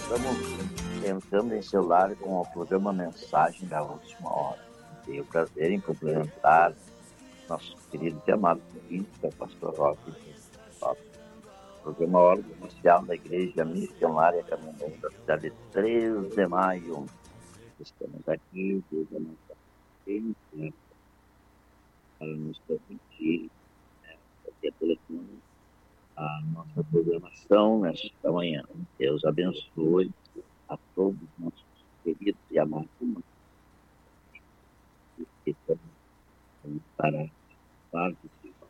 Estamos entrando em seu lar com o programa Mensagem da Última Hora. Tenho o prazer em cumprimentar nosso querido e amado ouvinte, que é o pastor Roque. Programa Hora Oficial da Igreja Missionária Caminhão da cidade de 3 de Maio. Estamos aqui desde a nossa frente para nos permitir fazer telefone a nossa programação nesta manhã. Deus abençoe a todos os nossos queridos e amados que estão para participar.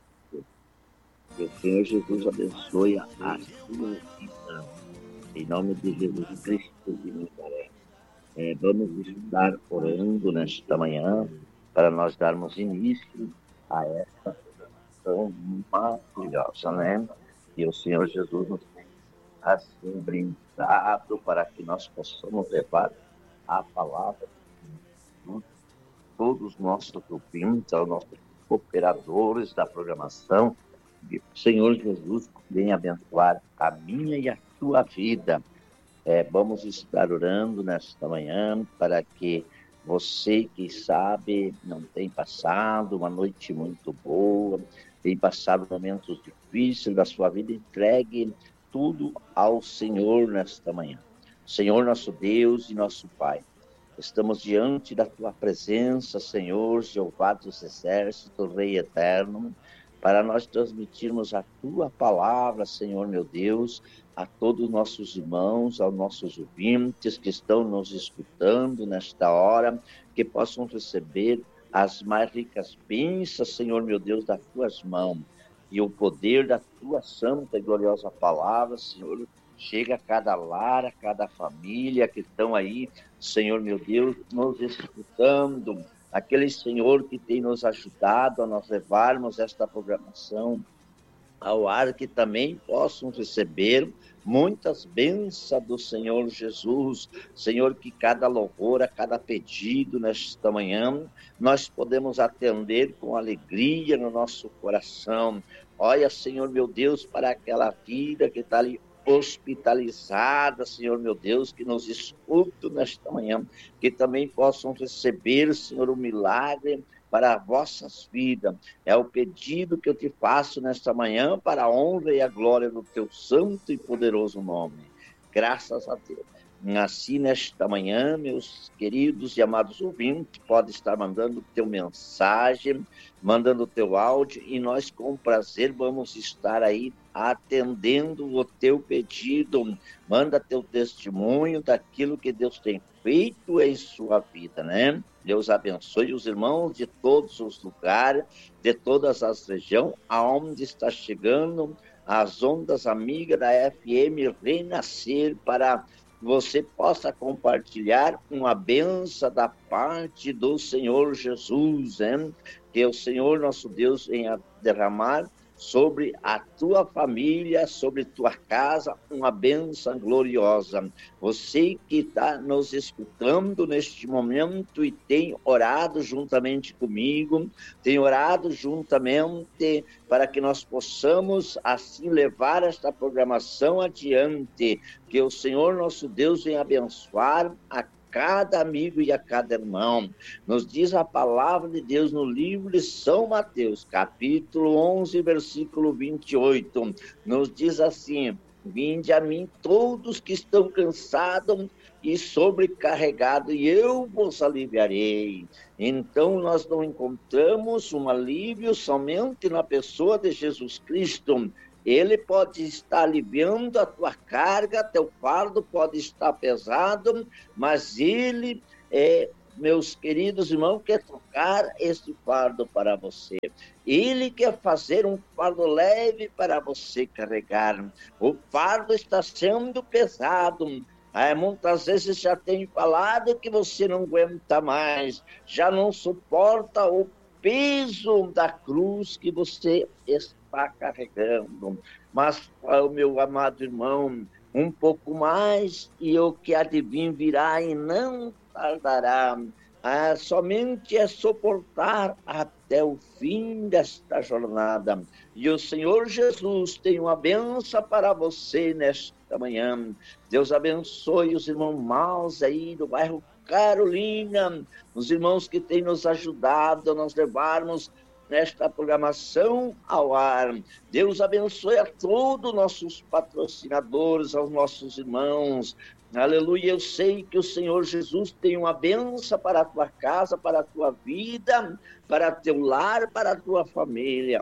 Que o Senhor Jesus abençoe a sua vida. Em nome de Jesus Cristo de Nazaré. Vamos estar orando nesta manhã para nós darmos início a esta programação maravilhosa, né? E o Senhor Jesus nos tem assim brindado para que nós possamos levar a palavra de todos os nossos ouvintes, aos nossos operadores da programação. Que o Senhor Jesus venha abençoar a minha e a sua vida. Vamos estar orando nesta manhã para que você que sabe não tem passado uma noite muito boa, tem passado momentos difíceis da sua vida, entregue tudo ao Senhor nesta manhã. Senhor, nosso Deus e nosso Pai, estamos diante da Tua presença, Senhor, Jeová dos Exércitos, Rei Eterno, para nós transmitirmos a Tua palavra, Senhor, meu Deus, a todos os nossos irmãos, aos nossos ouvintes que estão nos escutando nesta hora, que possam receber as mais ricas bênçãos, Senhor, meu Deus, das Tuas mãos, e o poder da Tua santa e gloriosa palavra, Senhor, chega a cada lar, a cada família que estão aí, Senhor, meu Deus, nos escutando, aquele Senhor que tem nos ajudado a nós levarmos esta programação ao ar, que também possam receber muitas bênçãos do Senhor Jesus. Senhor, que cada louvor, a cada pedido nesta manhã, nós podemos atender com alegria no nosso coração. Olha, Senhor, meu Deus, para aquela vida que está ali hospitalizada, Senhor, meu Deus, que nos escuta nesta manhã, que também possam receber, Senhor, o milagre para vossas vidas. É o pedido que eu te faço nesta manhã para a honra e a glória do teu santo e poderoso nome. Graças a Deus. Assim, nesta manhã, meus queridos e amados ouvintes, pode estar mandando teu mensagem, mandando teu áudio, e nós com prazer vamos estar aí atendendo o teu pedido. Manda teu testemunho daquilo que Deus tem feito em sua vida, né? Deus abençoe os irmãos de todos os lugares, de todas as regiões, aonde está chegando as ondas amigas da FM Renascer, para você possa compartilhar uma bênção da parte do Senhor Jesus, hein? Que o Senhor nosso Deus venha derramar sobre a tua família, sobre tua casa, uma bênção gloriosa. Você que está nos escutando neste momento e tem orado juntamente comigo, tem orado juntamente para que nós possamos assim levar esta programação adiante, que o Senhor nosso Deus venha abençoar a cada amigo e a cada irmão. Nos diz a palavra de Deus no livro de São Mateus, capítulo 11, versículo 28. Nos diz assim: vinde a mim todos que estão cansados e sobrecarregados, e eu vos aliviarei. Então nós não encontramos um alívio somente na pessoa de Jesus Cristo. Ele pode estar aliviando a tua carga, teu fardo pode estar pesado, mas Ele, meus queridos irmãos, quer trocar esse fardo para você. Ele quer fazer um fardo leve para você carregar. O fardo está sendo pesado. Muitas vezes já tem falado que você não aguenta mais, já não suporta o peso da cruz que você está carregando. Mas, meu amado irmão, um pouco mais e o que adivinha virá e não tardará. somente é suportar até o fim desta jornada. E o Senhor Jesus tem uma bênção para você nesta manhã. Deus abençoe os irmãos maus aí do bairro Carolina, os irmãos que têm nos ajudado a nós levarmos nesta programação ao ar. Deus abençoe a todos os nossos patrocinadores, aos nossos irmãos. Aleluia, eu sei que o Senhor Jesus tem uma bênção para a tua casa, para a tua vida, para teu lar, para a tua família.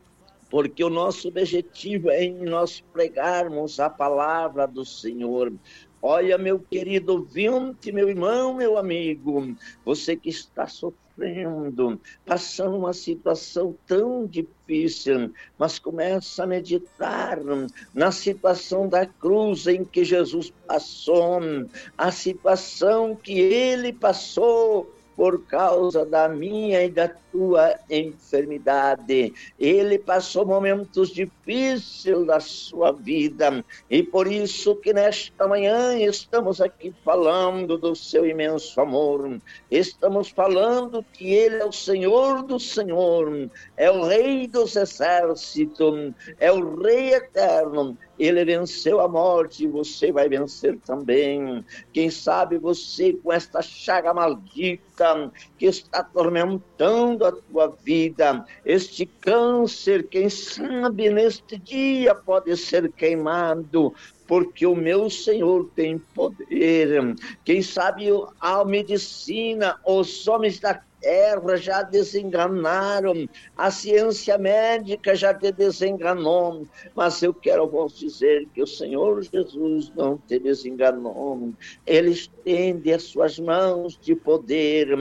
Porque o nosso objetivo é em nós pregarmos a palavra do Senhor. Olha, meu querido ouvinte, meu irmão, meu amigo, você que está sofrendo, passando uma situação tão difícil, mas começa a meditar na situação da cruz em que Jesus passou, a situação que ele passou por causa da minha e da tua enfermidade. Ele passou momentos difíceis da sua vida, e por isso que nesta manhã estamos aqui falando do seu imenso amor. Estamos falando que ele é o Senhor do Senhor, é o Rei dos exércitos, é o Rei eterno. Ele venceu a morte e você vai vencer também. Quem sabe você com esta chaga maldita que está atormentando a tua vida, este câncer, quem sabe neste dia pode ser queimado, porque o meu Senhor tem poder. Quem sabe a medicina, os homens da terra já desenganaram, a ciência médica já te desenganou, mas eu quero vos dizer que o Senhor Jesus não te desenganou. Ele estende as suas mãos de poder,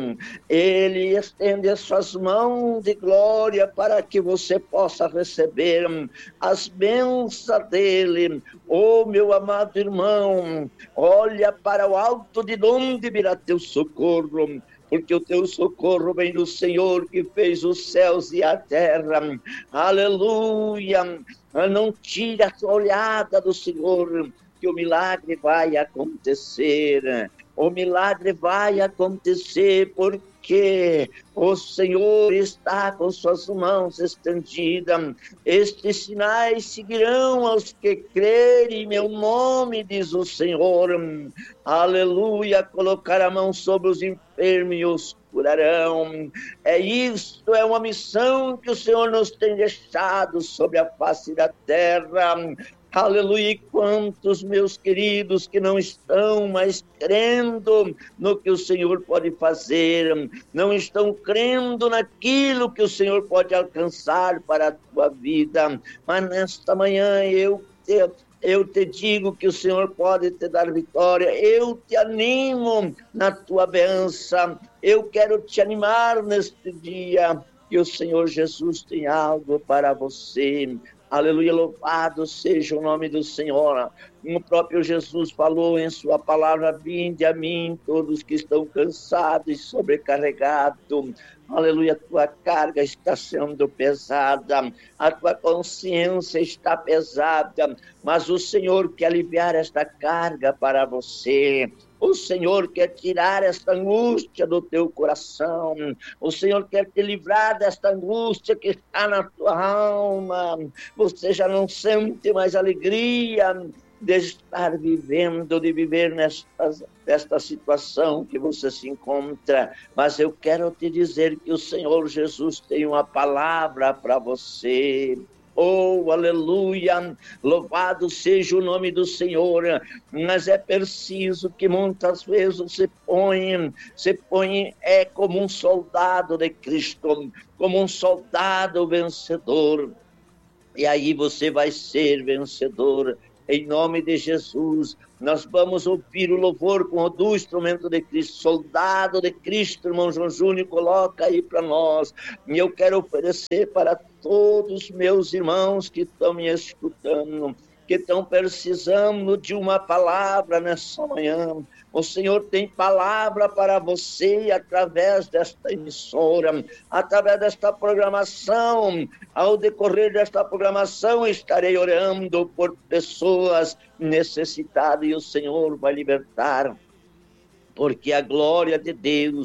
ele estende as suas mãos de glória para que você possa receber as bênçãos dele. Oh, meu amado irmão, olha para o alto, de onde virá teu socorro, porque o teu socorro vem do Senhor que fez os céus e a terra. Aleluia! Não tire a tua olhada do Senhor, que o milagre vai acontecer. O milagre vai acontecer porque o Senhor está com suas mãos estendidas. Estes sinais seguirão aos que crerem em meu nome, diz o Senhor. Aleluia, colocar a mão sobre os enfermos e os curarão. Isto é uma missão que o Senhor nos tem deixado sobre a face da terra. Aleluia, e quantos meus queridos que não estão mais crendo no que o Senhor pode fazer, não estão crendo naquilo que o Senhor pode alcançar para a tua vida, mas nesta manhã eu te digo que o Senhor pode te dar vitória. Eu te animo na tua bênção, eu quero te animar neste dia, que o Senhor Jesus tem algo para você. Aleluia, louvado seja o nome do Senhor. O próprio Jesus falou em sua palavra: vinde a mim todos que estão cansados e sobrecarregados. Aleluia, a tua carga está sendo pesada, a tua consciência está pesada, mas o Senhor quer aliviar esta carga para você. O Senhor quer tirar esta angústia do teu coração. O Senhor quer te livrar desta angústia que está na tua alma. Você já não sente mais alegria de estar vivendo, de viver nesta situação que você se encontra. Mas eu quero te dizer que o Senhor Jesus tem uma palavra para você. Oh, aleluia, louvado seja o nome do Senhor. Mas é preciso que muitas vezes você põe como um soldado de Cristo, como um soldado vencedor. E aí você vai ser vencedor. Em nome de Jesus, nós vamos ouvir o louvor com o instrumento de Cristo, soldado de Cristo, irmão João Júnior, coloca aí para nós. E eu quero oferecer para todos os meus irmãos que estão me escutando, que estão precisando de uma palavra nessa manhã. O Senhor tem palavra para você através desta emissora, através desta programação. Ao decorrer desta programação, estarei orando por pessoas necessitadas e o Senhor vai libertar. Porque a glória de Deus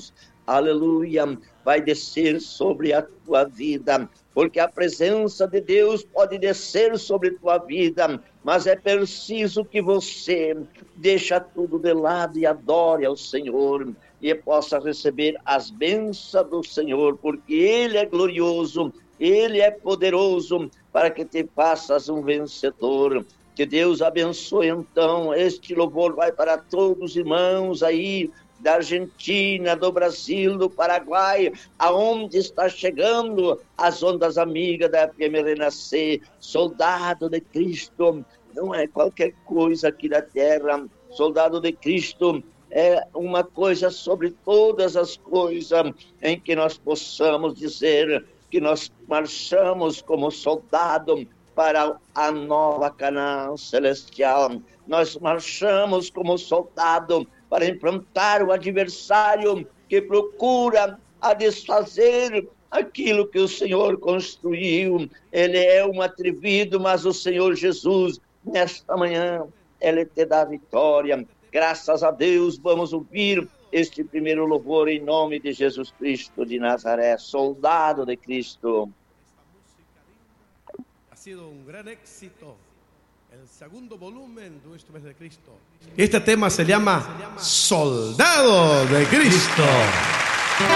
aleluia, vai descer sobre a tua vida, porque a presença de Deus pode descer sobre a tua vida, mas é preciso que você deixe tudo de lado e adore ao Senhor, e possa receber as bênçãos do Senhor, porque Ele é glorioso, Ele é poderoso, para que te faças um vencedor. Que Deus abençoe, então. Este louvor vai para todos os irmãos aí, da Argentina, do Brasil, do Paraguai, aonde está chegando as ondas amigas da FM Renascer. Soldado de Cristo, não é qualquer coisa aqui da terra. Soldado de Cristo é uma coisa sobre todas as coisas, em que nós possamos dizer que nós marchamos como soldado para a nova Canaã celestial. Nós marchamos como soldado para enfrentar o adversário que procura a desfazer aquilo que o Senhor construiu. Ele é um atrevido, mas o Senhor Jesus, nesta manhã, Ele te dá vitória. Graças a Deus, vamos ouvir este primeiro louvor em nome de Jesus Cristo de Nazaré, soldado de Cristo. Ha sido un gran éxito el segundo volumen de Nuestro Mes de Cristo. Este tema se llama Soldado de Cristo.